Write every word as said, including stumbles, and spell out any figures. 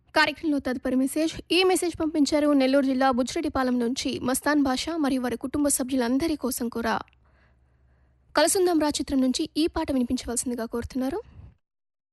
కార్యక్రమంలో తదుపరి మెసేజ్ ఈ మెసేజ్ పంపించారు నెల్లూరు జిల్లా బుజ్జిరెడ్డిపాలెం నుంచి మస్తాన్ భాష మరియు వారి కుటుంబ సభ్యులందరి కోసం కూడా కలసుందాం రా చిత్రం నుంచి ఈ పాట వినిపించవలసిందిగా కోరుతున్నారు.